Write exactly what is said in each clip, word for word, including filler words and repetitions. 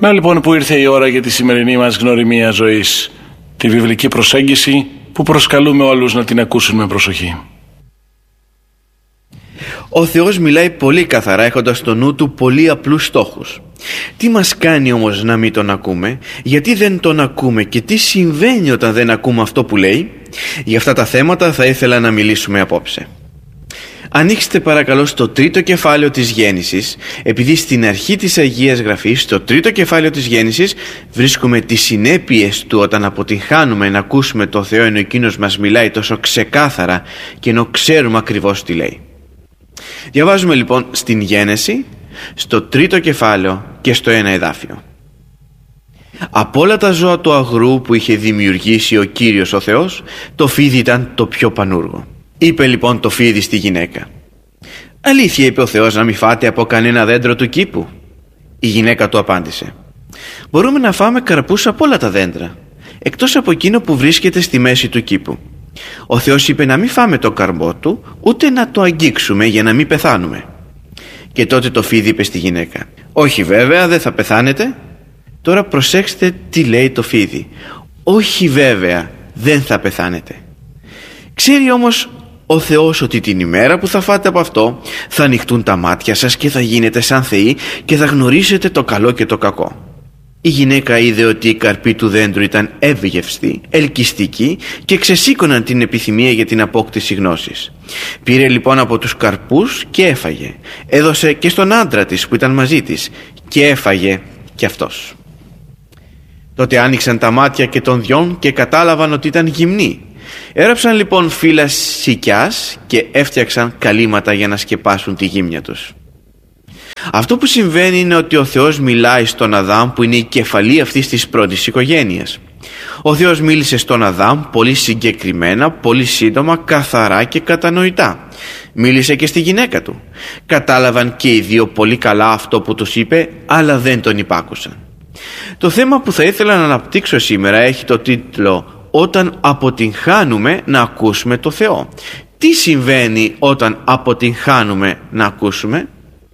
Να λοιπόν που ήρθε η ώρα για τη σημερινή μας γνωριμία ζωής, τη βιβλική προσέγγιση που προσκαλούμε όλους να την ακούσουν με προσοχή. Ο Θεός μιλάει πολύ καθαρά, έχοντας στο νου του πολύ απλούς στόχους. Τι μας κάνει όμως να μην τον ακούμε, γιατί δεν τον ακούμε και τι συμβαίνει όταν δεν ακούμε αυτό που λέει? Για αυτά τα θέματα θα ήθελα να μιλήσουμε απόψε. Ανοίξτε παρακαλώ στο τρίτο κεφάλαιο της Γέννησης, επειδή στην αρχή της Αγίας Γραφής, στο τρίτο κεφάλαιο της Γέννησης, βρίσκουμε τις συνέπειες του όταν αποτυγχάνουμε να ακούσουμε το Θεό ενώ εκείνος μας μιλάει τόσο ξεκάθαρα και ενώ ξέρουμε ακριβώς τι λέει. Διαβάζουμε λοιπόν στην Γέννηση, στο τρίτο κεφάλαιο και στο ένα εδάφιο. Από όλα τα ζώα του αγρού που είχε δημιουργήσει ο Κύριος ο Θεός, το φίδι ήταν το πιο πανούργο. Είπε λοιπόν το φίδι στη γυναίκα: «Αλήθεια είπε ο Θεός να μην φάτε από κανένα δέντρο του κήπου?» Η γυναίκα του απάντησε: «Μπορούμε να φάμε καρπούς από όλα τα δέντρα, εκτός από εκείνο που βρίσκεται στη μέση του κήπου. Ο Θεός είπε να μην φάμε το καρπό του, ούτε να το αγγίξουμε για να μην πεθάνουμε». Και τότε το φίδι είπε στη γυναίκα: «Όχι βέβαια, δεν θα πεθάνετε». Τώρα προσέξτε τι λέει το φίδι: «Όχι βέβαια, δεν θα πεθάνετε». Ξέρει όμως ο Θεός ότι την ημέρα που θα φάτε από αυτό θα ανοιχτούν τα μάτια σας και θα γίνετε σαν θεοί και θα γνωρίσετε το καλό και το κακό. Η γυναίκα είδε ότι οι καρποί του δέντρου ήταν εύγευστοι, ελκυστικοί και ξεσήκωναν την επιθυμία για την απόκτηση γνώσης. Πήρε λοιπόν από τους καρπούς και έφαγε. Έδωσε και στον άντρα της που ήταν μαζί της και έφαγε κι αυτός. Τότε άνοιξαν τα μάτια και των δυο και κατάλαβαν ότι ήταν γυμνοί. Έραψαν λοιπόν φύλλα σικιάς και έφτιαξαν καλύματα για να σκεπάσουν τη γύμνια τους. Αυτό που συμβαίνει είναι ότι ο Θεός μιλάει στον Αδάμ, που είναι η κεφαλή αυτής της πρώτης οικογένειας. Ο Θεός μίλησε στον Αδάμ πολύ συγκεκριμένα, πολύ σύντομα, καθαρά και κατανοητά. Μίλησε και στη γυναίκα του. Κατάλαβαν και οι δύο πολύ καλά αυτό που τους είπε, αλλά δεν τον υπάκουσαν. Το θέμα που θα ήθελα να αναπτύξω σήμερα έχει το τίτλο «Όταν αποτυγχάνουμε να ακούσουμε το Θεό». Τι συμβαίνει όταν αποτυγχάνουμε να ακούσουμε?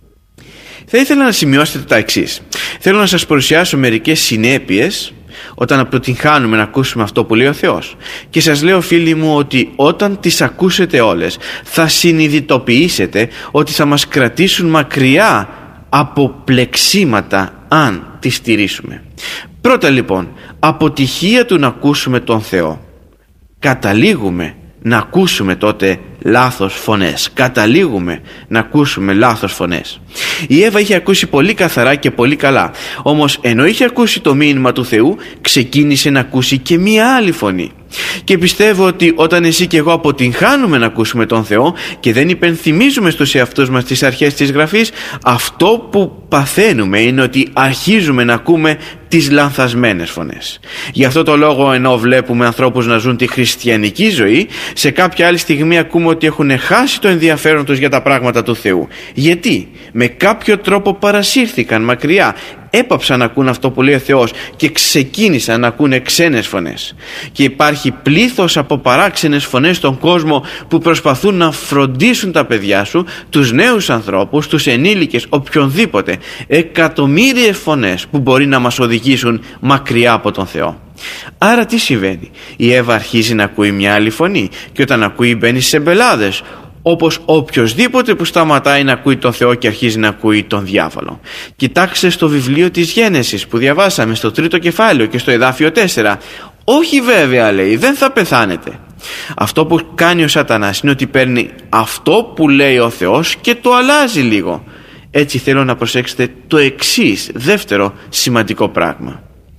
Θα ήθελα να σημειώσετε τα εξής. Θέλω να σας παρουσιάσω μερικές συνέπειες όταν αποτυγχάνουμε να ακούσουμε αυτό που λέει ο Θεός. Και σας λέω, φίλοι μου, ότι όταν τις ακούσετε όλες θα συνειδητοποιήσετε ότι θα μας κρατήσουν μακριά από πλεξίματα αν τις στηρίσουμε. Πρώτα λοιπόν, αποτυχία του να ακούσουμε τον Θεό. Καταλήγουμε να ακούσουμε τότε λάθος φωνές. Καταλήγουμε να ακούσουμε λάθος φωνές. Η Εύα είχε ακούσει πολύ καθαρά και πολύ καλά. Όμως ενώ είχε ακούσει το μήνυμα του Θεού, ξεκίνησε να ακούσει και μία άλλη φωνή. Και πιστεύω ότι όταν εσύ και εγώ αποτυγχάνουμε να ακούσουμε τον Θεό και δεν υπενθυμίζουμε στους εαυτούς μας τις αρχές της Γραφής, αυτό που παθαίνουμε είναι ότι αρχίζουμε να ακούμε τις λανθασμένες φωνές. Γι' αυτό το λόγο, ενώ βλέπουμε ανθρώπους να ζουν τη χριστιανική ζωή, σε κάποια άλλη στιγμή ακούμε ότι έχουν χάσει το ενδιαφέρον τους για τα πράγματα του Θεού. Γιατί? Με κάποιο τρόπο παρασύρθηκαν μακριά, έπαψαν να ακούν αυτό που λέει ο Θεός και ξεκίνησαν να ακούνε ξένες φωνές. Και υπάρχει πλήθος από παράξενες φωνές στον κόσμο που προσπαθούν να φροντίσουν τα παιδιά σου, τους νέους ανθρώπους, τους ενήλικες, οποιονδήποτε. Εκατομμύριες φωνές που μπορεί να μας οδηγήσουν μακριά από τον Θεό. Άρα τι συμβαίνει? Η Εύα αρχίζει να ακούει μια άλλη φωνή και όταν ακούει μπαίνει σε μπελάδες, όπως οποιοσδήποτε που σταματάει να ακούει τον Θεό και αρχίζει να ακούει τον διάβολο. Κοιτάξτε στο βιβλίο της Γέννησης που διαβάσαμε στο τρίτο κεφάλαιο και στο εδάφιο τέσσερα. Όχι βέβαια, λέει, δεν θα πεθάνετε. Αυτό που κάνει ο Σατανάς είναι ότι παίρνει αυτό που λέει ο Θεός και το αλλάζει λίγο. Έτσι θέλω να προσέξετε το εξής δεύτερο σημαντικό πράγμα.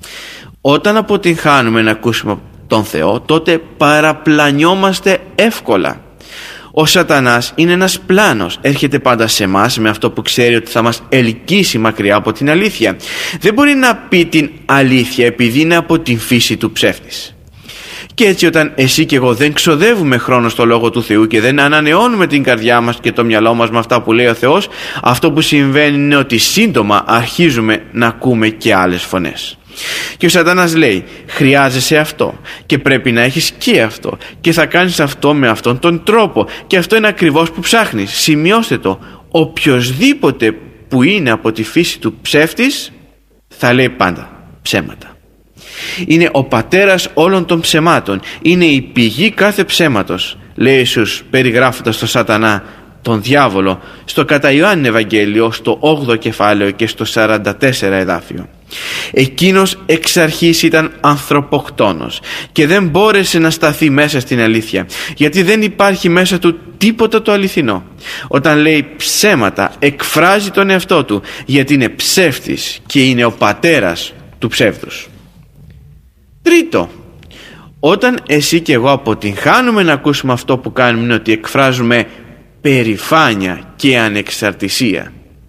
Όταν αποτυγχάνουμε να ακούσουμε τον Θεό, τότε παραπλανιόμαστε εύκολα. Ο Σατανάς είναι ένας πλάνος. Έρχεται πάντα σε εμάς με αυτό που ξέρει ότι θα μας ελκύσει μακριά από την αλήθεια. Δεν μπορεί να πει την αλήθεια επειδή είναι από την φύση του ψεύτης. Και έτσι όταν εσύ και εγώ δεν ξοδεύουμε χρόνο στο Λόγο του Θεού και δεν ανανεώνουμε την καρδιά μας και το μυαλό μας με αυτά που λέει ο Θεός, αυτό που συμβαίνει είναι ότι σύντομα αρχίζουμε να ακούμε και άλλες φωνές. Και ο Σατανάς λέει, χρειάζεσαι αυτό και πρέπει να έχεις και αυτό και θα κάνεις αυτό με αυτόν τον τρόπο και αυτό είναι ακριβώς που ψάχνεις. Σημειώστε το, οποιοσδήποτε που είναι από τη φύση του ψεύτης Θα λέει πάντα ψέματα. Είναι ο πατέρας όλων των ψεμάτων. Είναι η πηγή κάθε ψέματος, λέει Ιησούς περιγράφοντας τον Σατανά, τον διάβολο, στο κατά Ιωάννη Ευαγγέλιο, στο όγδοο κεφάλαιο και στο σαράντα τέσσερα εδάφιο. Εκείνος εξ αρχής ήταν ανθρωποκτόνος και δεν μπόρεσε να σταθεί μέσα στην αλήθεια, γιατί δεν υπάρχει μέσα του τίποτα το αληθινό. Όταν λέει ψέματα, εκφράζει τον εαυτό του, γιατί είναι ψεύτης και είναι ο πατέρας του ψεύδους. Τρίτο, όταν εσύ και εγώ αποτυγχάνουμε να ακούσουμε αυτό που κάνουμε, είναι ότι εκφράζουμε περηφάνεια και ανεξαρτησία.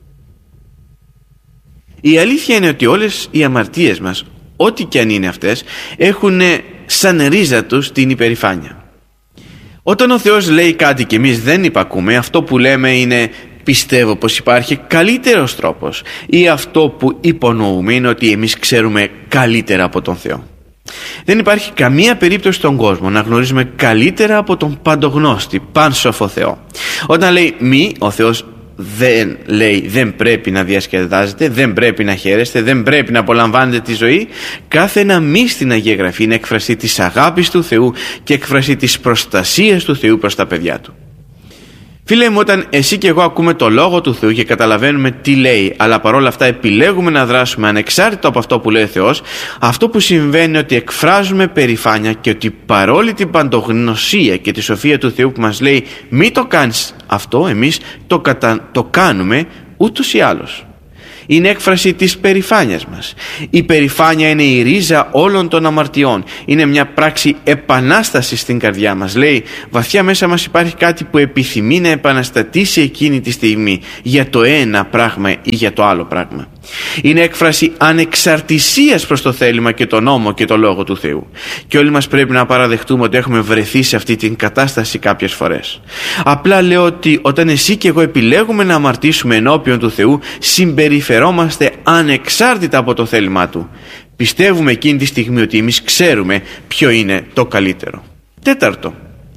Η αλήθεια είναι ότι όλες οι αμαρτίες μας, ό,τι και αν είναι αυτές, έχουν σαν ρίζα τους την υπερηφάνεια. Όταν ο Θεός λέει κάτι και εμείς δεν υπακούμε, αυτό που λέμε είναι πιστεύω πως υπάρχει καλύτερος τρόπος, ή αυτό που υπονοούμε είναι ότι εμείς ξέρουμε καλύτερα από τον Θεό. Δεν υπάρχει καμία περίπτωση στον κόσμο να γνωρίζουμε καλύτερα από τον παντογνώστη, πανσοφό Θεό. Όταν λέει μη, ο Θεός δεν λέει δεν πρέπει να διασκεδάζετε, δεν πρέπει να χαίρεστε, δεν πρέπει να απολαμβάνετε τη ζωή. Κάθε ένα μη στην Αγία Γραφή είναι έκφραση της αγάπης του Θεού και έκφραση της προστασίας του Θεού προς τα παιδιά του. Φίλε μου, όταν εσύ και εγώ ακούμε το Λόγο του Θεού και καταλαβαίνουμε τι λέει, αλλά παρόλα αυτά επιλέγουμε να δράσουμε ανεξάρτητα από αυτό που λέει ο Θεός, αυτό που συμβαίνει είναι ότι εκφράζουμε περηφάνεια και ότι παρόλη την παντογνωσία και τη σοφία του Θεού που μας λέει μη το κάνεις αυτό, εμείς το, κατα... το κάνουμε ούτως ή άλλως. Είναι έκφραση της περηφάνειας μας. Η περηφάνεια είναι η ρίζα όλων των αμαρτιών. Είναι μια πράξη επανάστασης στην καρδιά μας. Λέει βαθιά μέσα μας υπάρχει κάτι που επιθυμεί να επαναστατήσει εκείνη τη στιγμή για το ένα πράγμα ή για το άλλο πράγμα. Είναι έκφραση ανεξαρτησίας προς το θέλημα και τον νόμο και το Λόγο του Θεού. Και όλοι μας πρέπει να παραδεχτούμε ότι έχουμε βρεθεί σε αυτή την κατάσταση κάποιες φορές. Απλά λέω ότι όταν εσύ και εγώ επιλέγουμε να αμαρτήσουμε ενώπιον του Θεού, συμπεριφερόμαστε ανεξάρτητα από το θέλημά Του. Πιστεύουμε εκείνη τη στιγμή ότι εμείς ξέρουμε ποιο είναι το καλύτερο. Τέταρτο,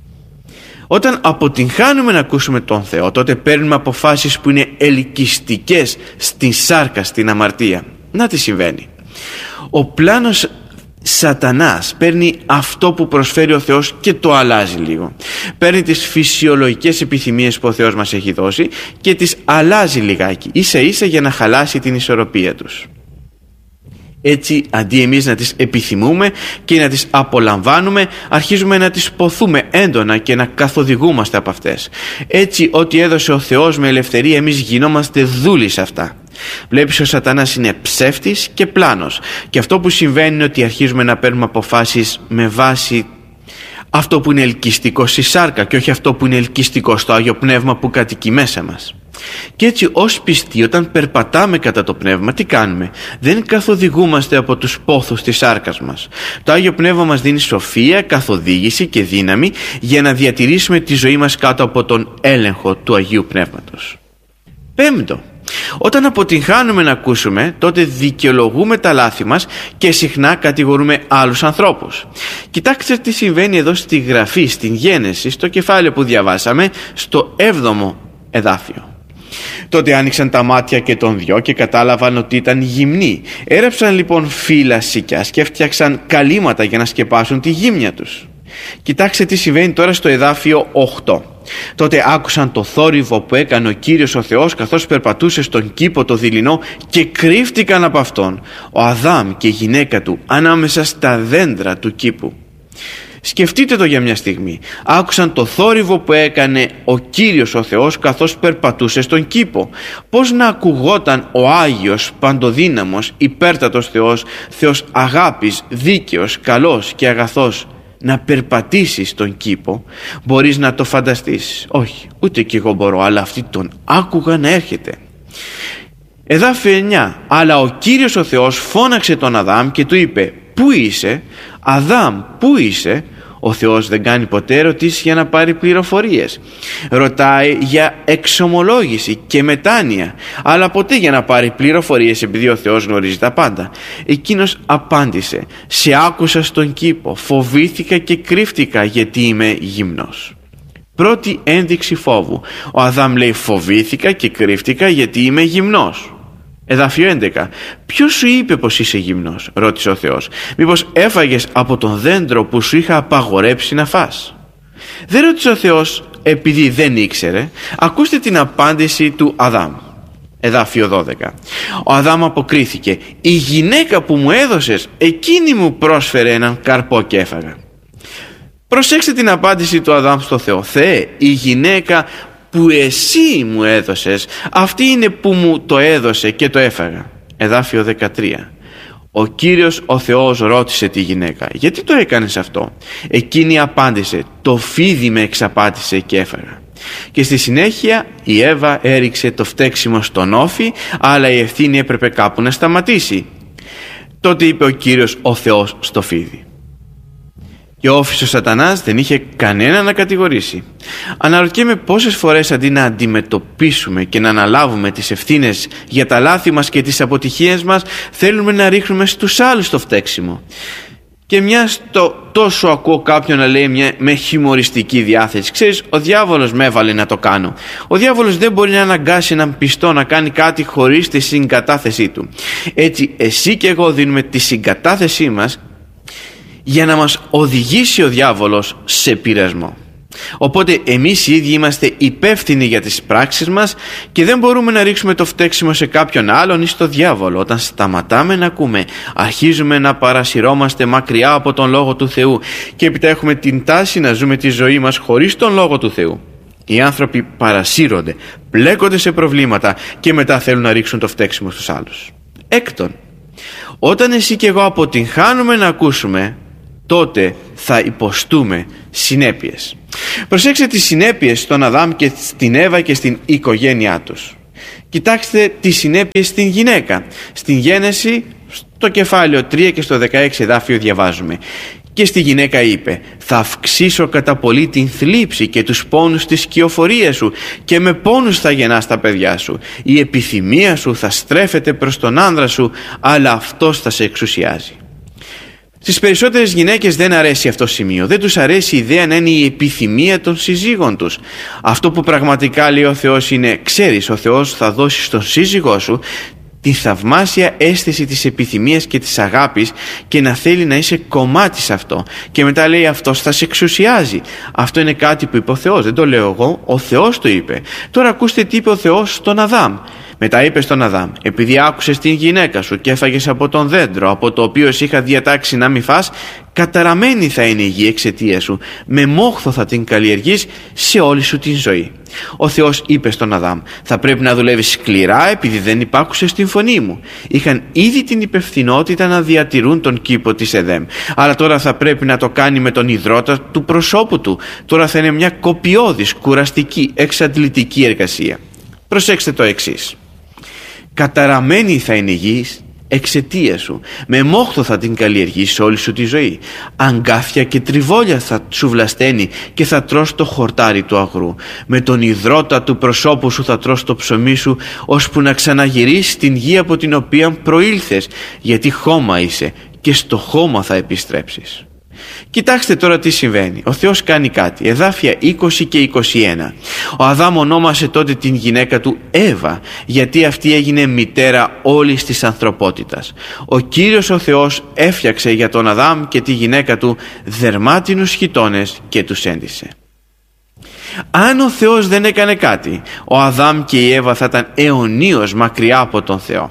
όταν αποτυγχάνουμε να ακούσουμε τον Θεό, τότε παίρνουμε αποφάσεις που είναι ελκυστικές στην σάρκα, στην αμαρτία. Να τι συμβαίνει. Ο πλάνος Σατανάς παίρνει αυτό που προσφέρει ο Θεός και το αλλάζει λίγο. Παίρνει τις φυσιολογικές επιθυμίες που ο Θεός μας έχει δώσει και τις αλλάζει λιγάκι, ίσα ίσα για να χαλάσει την ισορροπία τους. Έτσι, αντί εμείς να τις επιθυμούμε και να τις απολαμβάνουμε, αρχίζουμε να τις ποθούμε έντονα και να καθοδηγούμαστε από αυτές. Έτσι, ό,τι έδωσε ο Θεός με ελευθερία, εμείς γινόμαστε δούλοι σε αυτά. Βλέπεις, ο Σατανάς είναι ψεύτης και πλάνος, και αυτό που συμβαίνει είναι ότι αρχίζουμε να παίρνουμε αποφάσεις με βάση αυτό που είναι ελκυστικό στη σάρκα και όχι αυτό που είναι ελκυστικό στο Άγιο Πνεύμα που κατοικεί μέσα μας. Και έτσι ως πιστοί, όταν περπατάμε κατά το Πνεύμα, τι κάνουμε? Δεν καθοδηγούμαστε από τους πόθους της σάρκας μας. Το Άγιο Πνεύμα μας δίνει σοφία, καθοδήγηση και δύναμη για να διατηρήσουμε τη ζωή μας κάτω από τον έλεγχο του Αγίου Πνεύματος. Πέμπτο, όταν αποτυγχάνουμε να ακούσουμε, τότε δικαιολογούμε τα λάθη μας και συχνά κατηγορούμε άλλους ανθρώπους. Κοιτάξτε τι συμβαίνει εδώ στη Γραφή, στην Γένεση, στο κεφάλαιο που διαβάσαμε, στο έβδομο εδάφιο. Τότε άνοιξαν τα μάτια και των δυο και κατάλαβαν ότι ήταν γυμνοί. Έρεψαν λοιπόν φύλλα σικιάς και έφτιαξαν καλύματα για να σκεπάσουν τη γύμνια τους. Κοιτάξτε τι συμβαίνει τώρα στο εδάφιο οκτώ. Τότε άκουσαν το θόρυβο που έκανε ο Κύριος ο Θεός καθώς περπατούσε στον κήπο το δειλινό και κρύφτηκαν από αυτόν ο Αδάμ και η γυναίκα του ανάμεσα στα δέντρα του κήπου. Σκεφτείτε το για μια στιγμή. Άκουσαν το θόρυβο που έκανε ο Κύριος ο Θεός καθώς περπατούσε στον κήπο. Πώς να ακουγόταν ο Άγιος, παντοδύναμος, υπέρτατος Θεός, Θεός αγάπης, δίκαιος, καλός και αγαθός, να περπατήσει στον κήπο? Μπορείς να το φανταστείς? Όχι, ούτε κι εγώ μπορώ, αλλά αυτοί τον άκουγαν να έρχεται. Εδάφιο εννιά. Αλλά ο Κύριος ο Θεός φώναξε τον Αδάμ και του είπε, πού είσαι? Αδάμ, πού είσαι? Ο Θεός δεν κάνει ποτέ ερωτήσεις για να πάρει πληροφορίες. Ρωτάει για εξομολόγηση και μετάνοια, αλλά ποτέ για να πάρει πληροφορίες, επειδή ο Θεός γνωρίζει τα πάντα. Εκείνος απάντησε, σε άκουσα στον κήπο, φοβήθηκα και κρύφτηκα γιατί είμαι γυμνός. Πρώτη ένδειξη φόβου. Ο Αδάμ λέει, φοβήθηκα και κρύφτηκα γιατί είμαι γυμνός. Εδάφιο έντεκα. «Ποιος σου είπε πως είσαι γυμνός?» ρώτησε ο Θεός. «Μήπως έφαγες από τον δέντρο που σου είχα απαγορέψει να φας?» Δεν ρώτησε ο Θεός επειδή δεν ήξερε. Ακούστε την απάντηση του Αδάμ. Εδάφιο δώδεκα. Ο Αδάμ αποκρίθηκε: «Η γυναίκα που μου έδωσες, εκείνη μου πρόσφερε έναν καρπό και έφαγα». Προσέξτε την απάντηση του Αδάμ στο Θεό. «Θεέ, η γυναίκα που εσύ μου έδωσες, αυτή είναι που μου το έδωσε και το έφαγα». Εδάφιο δεκατρία. Ο Κύριος ο Θεός ρώτησε τη γυναίκα: «Γιατί το έκανες αυτό?» Εκείνη απάντησε: «Το φίδι με εξαπάτησε και έφαγα». Και στη συνέχεια η Εύα έριξε το φταίξιμο στον όφη, αλλά η ευθύνη έπρεπε κάπου να σταματήσει. Τότε είπε ο Κύριος ο Θεός στο φίδι. Και ο όφης ο Σατανάς δεν είχε κανένα να κατηγορήσει. Αναρωτιέμαι πόσες φορές αντί να αντιμετωπίσουμε και να αναλάβουμε τις ευθύνες για τα λάθη μας και τις αποτυχίες μας, θέλουμε να ρίχνουμε στους άλλους το φταίξιμο. Και μια το τόσο ακούω κάποιον να λέει μια, με χιουμοριστική διάθεση: «Ξέρεις, ο διάβολος με έβαλε να το κάνω». Ο διάβολος δεν μπορεί να αναγκάσει έναν πιστό να κάνει κάτι χωρίς τη συγκατάθεσή του. Έτσι εσύ και εγώ δίνουμε τη συγκατάθεσή μας για να μας οδηγήσει ο διάβολος σε πειρασμό. Οπότε εμείς οι ίδιοι είμαστε υπεύθυνοι για τις πράξεις μας και δεν μπορούμε να ρίξουμε το φταίξιμο σε κάποιον άλλον ή στο διάβολο. Όταν σταματάμε να ακούμε, αρχίζουμε να παρασυρώμαστε μακριά από τον Λόγο του Θεού και έπειτα έχουμε την τάση να ζούμε τη ζωή μας χωρίς τον Λόγο του Θεού. Οι άνθρωποι παρασύρονται, μπλέκονται σε προβλήματα και μετά θέλουν να ρίξουν το φταίξιμο στους άλλους. Έκτον, όταν εσύ και εγώ αποτυγχάνουμε να ακούσουμε, τότε θα υποστούμε συνέπειες. Προσέξτε τις συνέπειες στον Αδάμ και στην Εύα και στην οικογένειά τους. Κοιτάξτε τις συνέπειες στην γυναίκα. Στην Γένεση, στο κεφάλαιο τρία και στο δεκαέξι εδάφιο διαβάζουμε: «Και στη γυναίκα είπε: θα αυξήσω κατά πολύ την θλίψη και τους πόνους της σκιοφορίας σου και με πόνους θα γεννάς τα παιδιά σου. Η επιθυμία σου θα στρέφεται προς τον άνδρα σου, αλλά αυτός θα σε εξουσιάζει». Στις περισσότερες γυναίκες δεν αρέσει αυτό το σημείο. Δεν τους αρέσει η ιδέα να είναι η επιθυμία των συζύγων τους. Αυτό που πραγματικά λέει ο Θεός είναι: ξέρεις, ο Θεός θα δώσει στον σύζυγό σου τη θαυμάσια αίσθηση της επιθυμίας και της αγάπης και να θέλει να είσαι κομμάτι σε αυτό. Και μετά λέει: αυτός θα σε εξουσιάζει. Αυτό είναι κάτι που είπε ο Θεός, δεν το λέω εγώ, ο Θεός το είπε. Τώρα ακούστε τι είπε ο Θεός στον Αδάμ. Μετά είπε στον Αδάμ: επειδή άκουσες την γυναίκα σου και έφαγες από τον δέντρο από το οποίο εσύ είχα διατάξει να μη φας, καταραμένη θα είναι η γη εξαιτίας σου, με μόχθο θα την καλλιεργείς σε όλη σου την ζωή. Ο Θεός είπε στον Αδάμ: θα πρέπει να δουλεύεις σκληρά επειδή δεν υπάκουσες την φωνή μου. Είχαν ήδη την υπευθυνότητα να διατηρούν τον κήπο της Εδέμ, αλλά τώρα θα πρέπει να το κάνει με τον ιδρώτα του προσώπου του. Τώρα θα είναι μια κοπιώδης, κουραστική, εξαντλητική εργασία. Προσέξτε το εξής: καταραμένη θα είναι η γη εξαιτίας σου, με μόχθο θα την καλλιεργείς όλη σου τη ζωή. Αγκάθια και τριβόλια θα σου βλασταίνει και θα τρως το χορτάρι του αγρού. Με τον ιδρώτα του προσώπου σου θα τρως το ψωμί σου, ώσπου να ξαναγυρίσεις την γη από την οποία προήλθες, γιατί χώμα είσαι και στο χώμα θα επιστρέψεις. Κοιτάξτε τώρα τι συμβαίνει. Ο Θεός κάνει κάτι. Εδάφια είκοσι και είκοσι ένα. Ο Αδάμ ονόμασε τότε την γυναίκα του Εύα, γιατί αυτή έγινε μητέρα όλης της ανθρωπότητας. Ο Κύριος ο Θεός έφτιαξε για τον Αδάμ και τη γυναίκα του δερμάτινους χιτώνες και τους έντυσε. Αν ο Θεός δεν έκανε κάτι, ο Αδάμ και η Εύα θα ήταν αιωνίως μακριά από τον Θεό.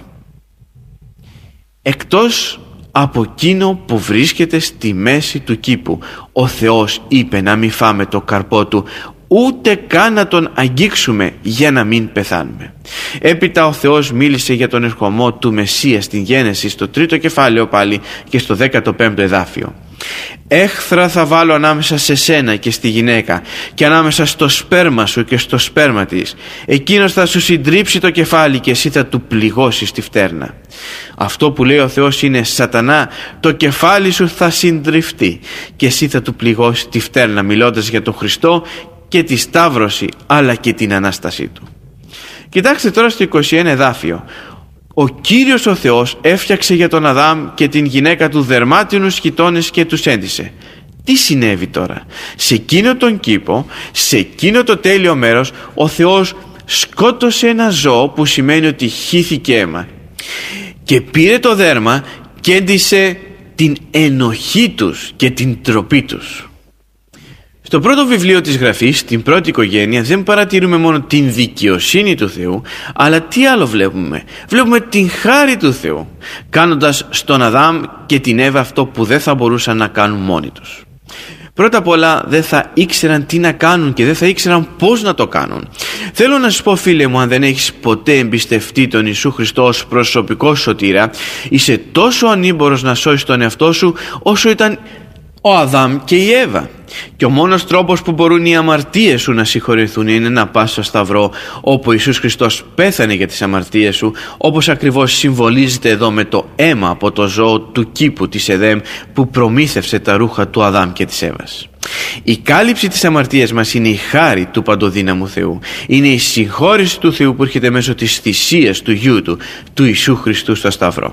Εκτός από εκείνο που βρίσκεται στη μέση του κήπου, ο Θεός είπε να μην φάμε το καρπό του, ούτε καν να τον αγγίξουμε για να μην πεθάνουμε. Έπειτα ο Θεός μίλησε για τον ερχομό του Μεσσία στην Γένεση, στο τρίτο κεφάλαιο πάλι και στο δέκατο πέμπτο εδάφιο. Έχθρα θα βάλω ανάμεσα σε σένα και στη γυναίκα και ανάμεσα στο σπέρμα σου και στο σπέρμα της. Εκείνος θα σου συντρίψει το κεφάλι και εσύ θα του πληγώσεις τη φτέρνα. Αυτό που λέει ο Θεός είναι: Σατανά, το κεφάλι σου θα συντριφτεί και εσύ θα του πληγώσεις τη φτέρνα, μιλώντας για τον Χριστό και τη σταύρωση αλλά και την Ανάστασή του. Κοιτάξτε τώρα στο είκοσι ένα εδάφιο. Ο Κύριος ο Θεός έφτιαξε για τον Αδάμ και την γυναίκα του δερμάτινους χιτώνες και τους έντυσε. Τι συνέβη τώρα? Σε εκείνο τον κήπο, σε εκείνο το τέλειο μέρος, ο Θεός σκότωσε ένα ζώο, που σημαίνει ότι χύθηκε αίμα. Και πήρε το δέρμα και έντυσε την ενοχή τους και την τροπή τους. Στο πρώτο βιβλίο της Γραφής, την πρώτη οικογένεια, δεν παρατηρούμε μόνο την δικαιοσύνη του Θεού, αλλά τι άλλο βλέπουμε? Βλέπουμε την χάρη του Θεού, κάνοντας στον Αδάμ και την Εύα αυτό που δεν θα μπορούσαν να κάνουν μόνοι τους. Πρώτα απ' όλα δεν θα ήξεραν τι να κάνουν και δεν θα ήξεραν πώς να το κάνουν. Θέλω να σου πω, φίλε μου, αν δεν έχεις ποτέ εμπιστευτεί τον Ιησού Χριστό ως προσωπικό σωτήρα, είσαι τόσο ανήμπορος να σώσεις τον εαυτό σου όσο ήταν ο Αδάμ και η Εύα. Και ο μόνος τρόπος που μπορούν οι αμαρτίες σου να συγχωρηθούν είναι να πας στο Σταυρό, όπου ο Ιησούς Χριστός πέθανε για τις αμαρτίες σου, όπως ακριβώς συμβολίζεται εδώ με το αίμα από το ζώο του κήπου της Εδέμ που προμήθευσε τα ρούχα του Αδάμ και της Εύας. Η κάλυψη της αμαρτίας μας είναι η χάρη του παντοδύναμου Θεού. Είναι η συγχώρηση του Θεού που έρχεται μέσω της θυσίας του Γιού του, του Ιησού Χριστού στο Σταυρό.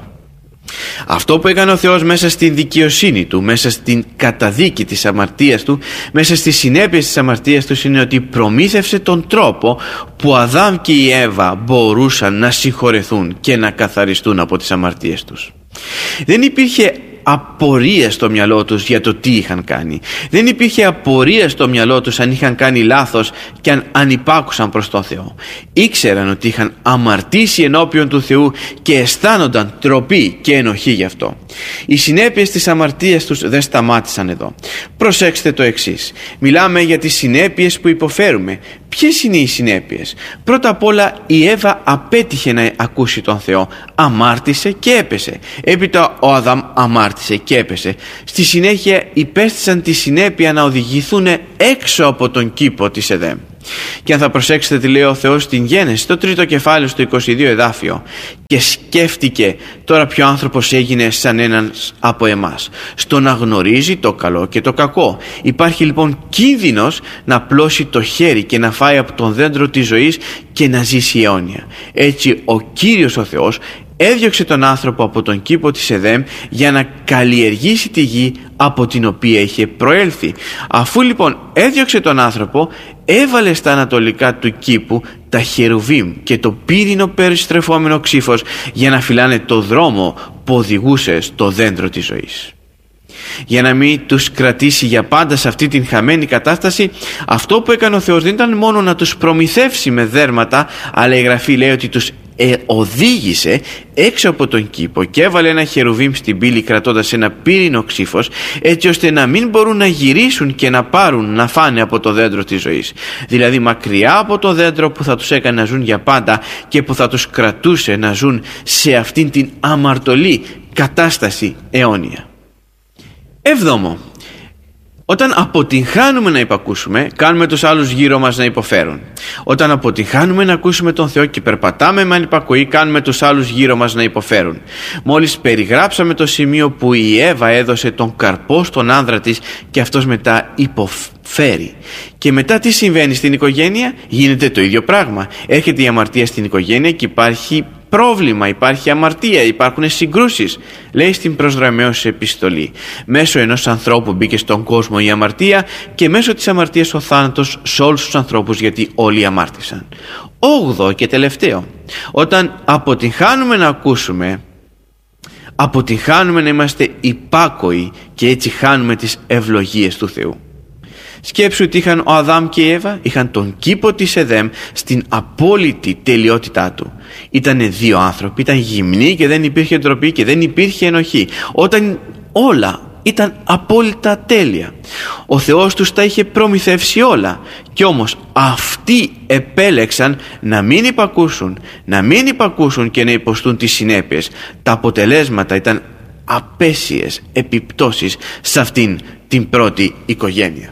Αυτό που έκανε ο Θεός μέσα στην δικαιοσύνη του, μέσα στην καταδίκη της αμαρτίας του, μέσα στις συνέπειες της αμαρτίας του, είναι ότι προμήθευσε τον τρόπο που ο Αδάμ και η Εύα μπορούσαν να συγχωρεθούν και να καθαριστούν από τις αμαρτίες τους. Δεν υπήρχε απορία στο μυαλό τους για το τι είχαν κάνει. Δεν υπήρχε απορία στο μυαλό τους αν είχαν κάνει λάθος και αν ανυπάκουσαν προς τον Θεό. Ήξεραν ότι είχαν αμαρτήσει ενώπιον του Θεού και αισθάνονταν τροπή και ενοχή γι' αυτό. Οι συνέπειες της αμαρτίας τους δεν σταμάτησαν εδώ. Προσέξτε το εξής. Μιλάμε για τις συνέπειες που υποφέρουμε. Ποιες είναι οι συνέπειες? Πρώτα απ' όλα η Εύα απέτυχε να ακούσει τον Θεό. Αμάρτησε και έπεσε. Έπειτα ο Αδάμ αμάρτησε και έπεσε. Στη συνέχεια υπέστησαν τη συνέπεια να οδηγηθούν έξω από τον κήπο της Εδέμ. Και αν θα προσέξετε τι λέει ο Θεός στην Γένεση, το τρίτο κεφάλαιο στο είκοσι δύο εδάφιο, και σκέφτηκε τώρα ποιο άνθρωπος έγινε σαν ένας από εμάς, στο να γνωρίζει το καλό και το κακό. Υπάρχει λοιπόν κίνδυνος να πλώσει το χέρι και να φάει από τον δέντρο της ζωής και να ζήσει αιώνια. Έτσι ο Κύριος ο Θεός έδιωξε τον άνθρωπο από τον κήπο της Εδέμ για να καλλιεργήσει τη γη από την οποία είχε προέλθει. Αφού λοιπόν έδιωξε τον άνθρωπο, έβαλε στα ανατολικά του κήπου τα χερουβίμ και το πύρινο περιστρεφόμενο ξύφος για να φυλάνε το δρόμο που οδηγούσε στο δέντρο της ζωής. Για να μην τους κρατήσει για πάντα σε αυτή την χαμένη κατάσταση, αυτό που έκανε ο Θεός δεν ήταν μόνο να τους προμηθεύσει με δέρματα, αλλά η Γραφή λέει ότι τους ε, οδήγησε έξω από τον κήπο και έβαλε ένα χερουβίμ στην πύλη κρατώντας ένα πύρινο ξύφος, έτσι ώστε να μην μπορούν να γυρίσουν και να πάρουν να φάνε από το δέντρο της ζωής. Δηλαδή μακριά από το δέντρο που θα τους έκανε να ζουν για πάντα και που θα τους κρατούσε να ζουν σε αυτήν την αμαρτωλή κατάσταση αιώνια. Έβδομο, όταν αποτυγχάνουμε να υπακούσουμε, κάνουμε τους άλλους γύρω μας να υποφέρουν. Όταν αποτυγχάνουμε να ακούσουμε τον Θεό και περπατάμε με ανυπακοή, κάνουμε τους άλλους γύρω μας να υποφέρουν. Μόλις περιγράψαμε το σημείο που η Εύα έδωσε τον καρπό στον άνδρα της και αυτός μετά υποφέρει. Και μετά τι συμβαίνει στην οικογένεια? Γίνεται το ίδιο πράγμα. Έρχεται η αμαρτία στην οικογένεια και υπάρχει πρόβλημα, υπάρχει αμαρτία, υπάρχουν συγκρούσεις. Λέει στην προς Ρωμαίους επιστολή: μέσω ενός ανθρώπου μπήκε στον κόσμο η αμαρτία και μέσω της αμαρτίας ο θάνατος σε όλους τους ανθρώπους, γιατί όλοι αμάρτησαν. Όγδοο και τελευταίο, όταν αποτυγχάνουμε να ακούσουμε, αποτυγχάνουμε να είμαστε υπάκοοι και έτσι χάνουμε τις ευλογίες του Θεού. Σκέψου ότι είχαν ο Αδάμ και η Εύα, είχαν τον κήπο της Εδέμ στην απόλυτη τελειότητά του. Ήτανε δύο άνθρωποι, ήταν γυμνοί και δεν υπήρχε ντροπή και δεν υπήρχε ενοχή. Όταν όλα ήταν απόλυτα τέλεια, ο Θεός τους τα είχε προμηθεύσει όλα. Κι όμως αυτοί επέλεξαν να μην υπακούσουν, να μην υπακούσουν και να υποστούν τις συνέπειες. Τα αποτελέσματα ήταν απέσιες επιπτώσεις σε αυτήν την πρώτη οικογένεια.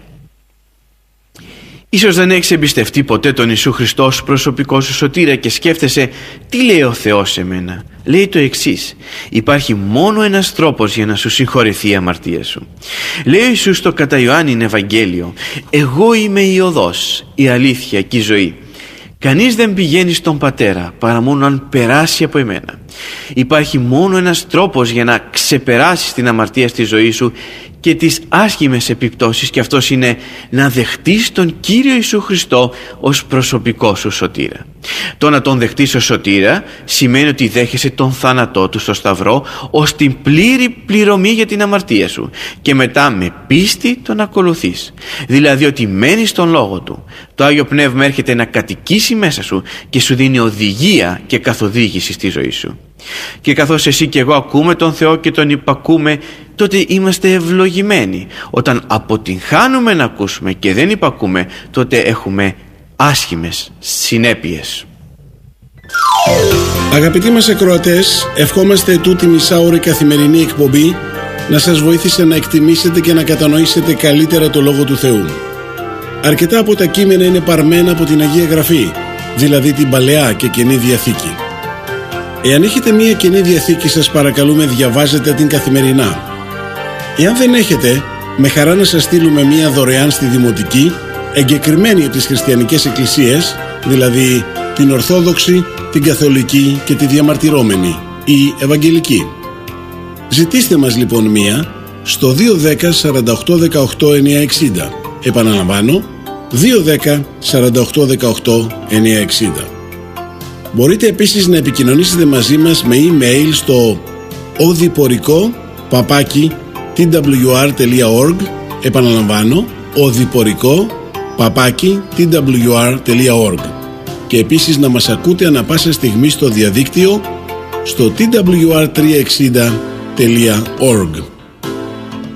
Ίσως δεν έχεις εμπιστευτεί ποτέ τον Ιησού Χριστό ως προσωπικό σου σωτήρα και σκέφτεσαι τι λέει ο Θεός σε μένα. Λέει το εξής: υπάρχει μόνο ένας τρόπος για να σου συγχωρεθεί η αμαρτία σου. Λέει ο Ιησούς στο κατά Ιωάννην Ευαγγέλιο: εγώ είμαι η οδός, η αλήθεια και η ζωή. Κανείς δεν πηγαίνει στον Πατέρα παρά μόνο αν περάσει από εμένα. Υπάρχει μόνο ένας τρόπος για να ξεπεράσεις την αμαρτία στη ζωή σου και τις άσχημες επιπτώσεις, και αυτός είναι να δεχτείς τον Κύριο Ιησού Χριστό ως προσωπικό σου σωτήρα. Το να τον δεχτείς ως σωτήρα σημαίνει ότι δέχεσαι τον θάνατό του στο σταυρό ως την πλήρη πληρωμή για την αμαρτία σου και μετά με πίστη τον ακολουθείς. Δηλαδή ότι μένεις στον λόγο του. Το Άγιο Πνεύμα έρχεται να κατοικήσει μέσα σου και σου δίνει οδηγία και καθοδήγηση στη ζωή σου. Και καθώς εσύ και εγώ ακούμε τον Θεό και τον υπακούμε, τότε είμαστε ευλογημένοι. Όταν αποτυγχάνουμε να ακούσουμε και δεν υπακούμε, τότε έχουμε άσχημες συνέπειες. Αγαπητοί μας ακροατές, ευχόμαστε τούτη μισάωρη καθημερινή εκπομπή να σας βοήθησε να εκτιμήσετε και να κατανοήσετε καλύτερα το Λόγο του Θεού. Αρκετά από τα κείμενα είναι παρμένα από την Αγία Γραφή, δηλαδή την Παλαιά και Καινή Διαθήκη. Εάν έχετε μία Καινή Διαθήκη, σας παρακαλούμε διαβάζετε την καθημερινά. Εάν δεν έχετε, με χαρά να σας στείλουμε μία δωρεάν στη Δημοτική, εγκεκριμένη από τις χριστιανικές εκκλησίες, δηλαδή την Ορθόδοξη, την Καθολική και τη Διαμαρτυρόμενη ή Ευαγγελική. Ζητήστε μας λοιπόν μία στο δύο ένα μηδέν σαράντα οκτώ δεκαοκτώ εννιακόσια εξήντα. Επαναλαμβάνω, δύο ένα μηδέν σαράντα οκτώ δεκαοκτώ εννιακόσια εξήντα. Μπορείτε επίσης να επικοινωνήσετε μαζί μας με email στο odiporiko παπάκι τι ντάμπλιου αρ τελεία org. Επαναλαμβάνω, odiporiko παπάκι τι ντάμπλιου αρ τελεία org. Και επίσης να μας ακούτε ανα πάσα στιγμή στο διαδίκτυο στο τι ντάμπλιου αρ τριακόσια εξήντα τελεία org.